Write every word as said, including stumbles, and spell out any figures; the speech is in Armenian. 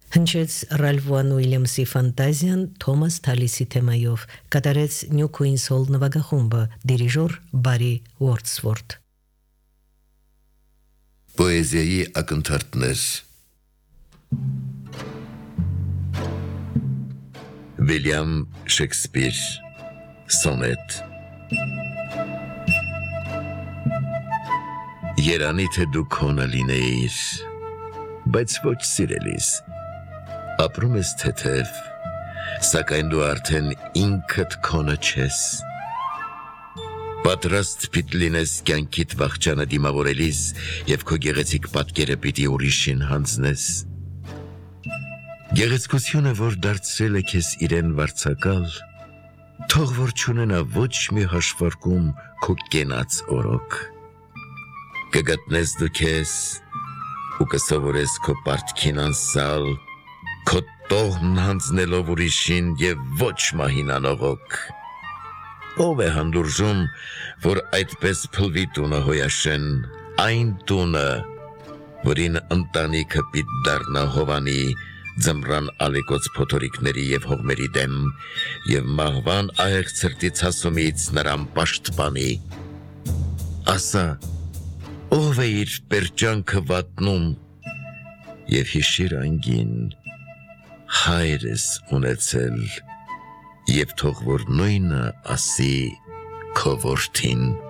Հնչեց Ռալֆ Վան Ուիլյամսի ֆանտազիան Թոմաս Թալիսի թեմայով, կատարեց New Queen's Hall նվագախումբը, դիրիժոր Բարի Ուորդսվորթ։ Պոեզիայի ակնթարթներ Վիլյամ Շեքսպիր Սոնետ Երանի թե դու քոնը լինեիր, բայց ոչ սիրելիս, ապրում ես թեթև, սակայն դու արդեն ինքդ քոնը չես, պատրաստ պիտ լինես կյանքիդ վախճանը դիմավորելիս և քո գեղեցիկ պատկերը պիտի ուրիշին հանձնես, գեղեցկությունը, որ դարձրել է քեզ իրեն վարձակալ, թող որ չունենա ոչ մի հաշվարկում քո կենաց օրոք, կգտնես դու քեզ ու կսովորես քո պարտքին անսալ, քո տոհմն հանձնելով ուրիշին և ոչ մահին անողոք, ով է հանդուրժում, որ այդպես փլվի տունը հոյաշեն, այն տունը, որին ընտանիքը պիտ դառնա Հովանի, ձմռան ալեկոծ փոթորիկների և հողմերի դեմ, և մահվան ահեղ ցրտից հասումից նրան պաշտպանի, ասա, ով է իր պերջանքը վատնում, և հիշիր անգին, հայր ես ունեցել, և թող որ նույնը ասի քո որդին։